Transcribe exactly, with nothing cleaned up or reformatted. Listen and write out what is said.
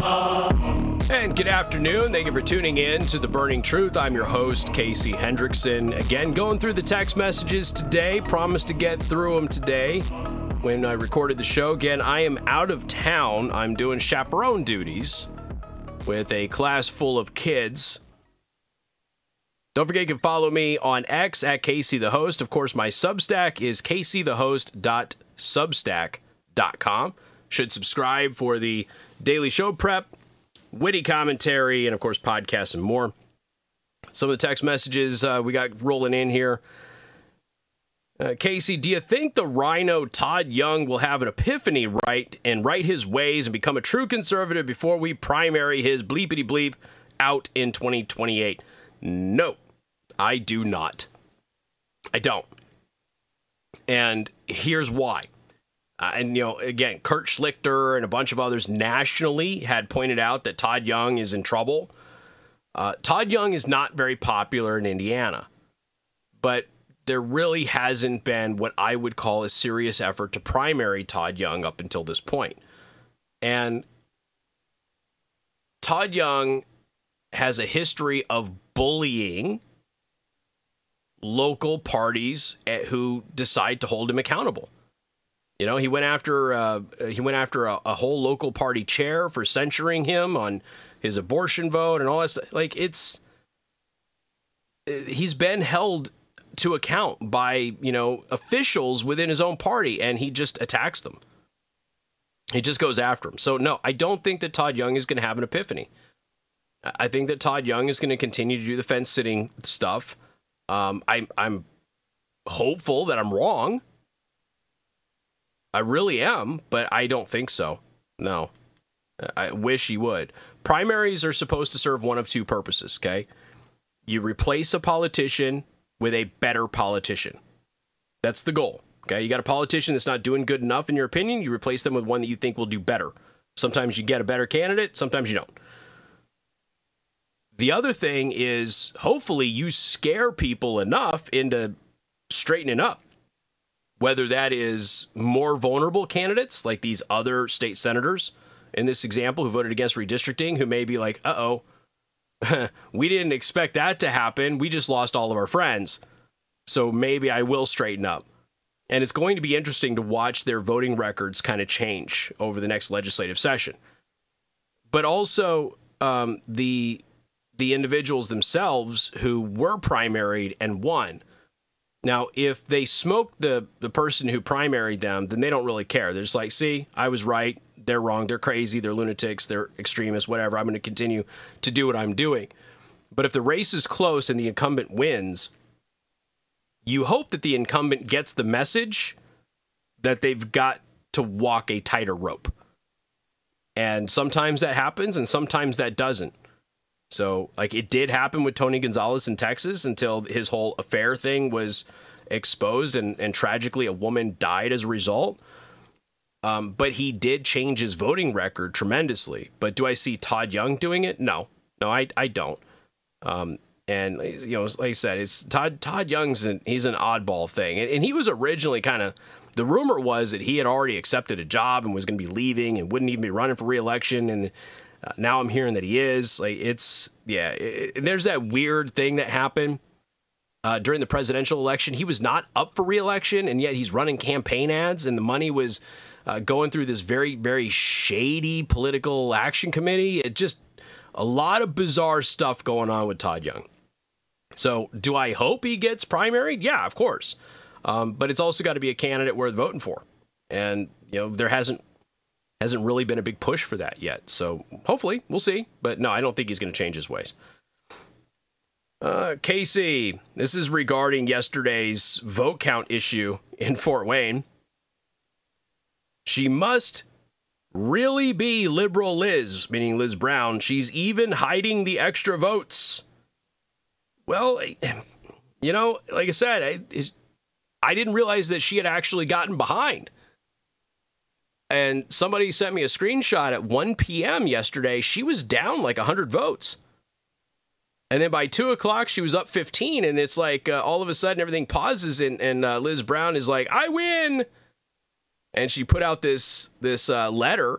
And good afternoon. Thank you for tuning in to The Burning Truth. I'm your host, Casey Hendrickson. Again, going through the text messages today. Promised to get through them today when I recorded the show. Again, I am out of town. I'm doing chaperone duties with a class full of kids. Don't forget you can follow me on X at Casey the Host. Of course, my Substack is casey the host dot substack dot com. Should subscribe for the daily show prep, witty commentary, and of course, podcasts and more. Some of the text messages uh, we got rolling in here. Uh, Casey, do you think the rhino Todd Young will have an epiphany right and right his ways and become a true conservative before we primary his bleepity bleep out in twenty twenty-eight? No, I do not. I don't. And here's why. Uh, and, you know, again, Kurt Schlichter and a bunch of others nationally had pointed out that Todd Young is in trouble. Uh, Todd Young is not very popular in Indiana, but there really hasn't been what I would call a serious effort to primary Todd Young up until this point. And Todd Young has a history of bullying local parties who decide to hold him accountable. You know, he went after uh, he went after a, a whole local party chair for censuring him on his abortion vote and all that stuff. Like, it's he's been held to account by, you know, officials within his own party, and he just attacks them. He just goes after them. So, no, I don't think that Todd Young is going to have an epiphany. I think that Todd Young is going to continue to do the fence sitting stuff. Um, I, I'm hopeful that I'm wrong. I really am, but I don't think so. No. I wish he would. Primaries are supposed to serve one of two purposes, okay? You replace a politician with a better politician. That's the goal, okay? You got a politician that's not doing good enough, in your opinion, you replace them with one that you think will do better. Sometimes you get a better candidate, sometimes you don't. The other thing is, hopefully, you scare people enough into straightening up. Whether that is more vulnerable candidates, like these other state senators in this example who voted against redistricting, who may be like, uh-oh, we didn't expect that to happen. We just lost all of our friends. So maybe I will straighten up. And it's going to be interesting to watch their voting records kind of change over the next legislative session. But also um, the the individuals themselves who were primaried and won. Now, if they smoke the, the person who primaried them, then they don't really care. They're just like, see, I was right. They're wrong. They're crazy. They're lunatics. They're extremists, whatever. I'm going to continue to do what I'm doing. But if the race is close and the incumbent wins, you hope that the incumbent gets the message that they've got to walk a tighter rope. And sometimes that happens and sometimes that doesn't. So, like, it did happen with Tony Gonzalez in Texas until his whole affair thing was exposed and, and tragically a woman died as a result. Um, but he did change his voting record tremendously. But do I see Todd Young doing it? No. No, I I don't. Um, and, you know, like I said, it's Todd Todd Young's an, he's an oddball thing. And, and he was originally kind of, the rumor was that he had already accepted a job and was going to be leaving and wouldn't even be running for re-election. And Uh, now I'm hearing that he is. Like, it's, yeah, it, there's that weird thing that happened uh, during the presidential election. He was not up for re-election, and yet he's running campaign ads, and the money was uh, going through this very, very shady political action committee. It just, a lot of bizarre stuff going on with Todd Young. So, do I hope he gets primaried? Yeah, of course. Um, but it's also got to be a candidate worth voting for. And, you know, there hasn't Hasn't really been a big push for that yet. So hopefully we'll see. But no, I don't think he's going to change his ways. Uh, Casey, this is regarding yesterday's vote count issue in Fort Wayne. She must really be liberal Liz, meaning Liz Brown. She's even hiding the extra votes. Well, you know, like I said, I, I didn't realize that she had actually gotten behind. And somebody sent me a screenshot at one p.m. yesterday. She was down like one hundred votes. And then by two o'clock, she was up fifteen. And it's like uh, all of a sudden everything pauses. And, and uh, Liz Brown is like, I win. And she put out this this uh, letter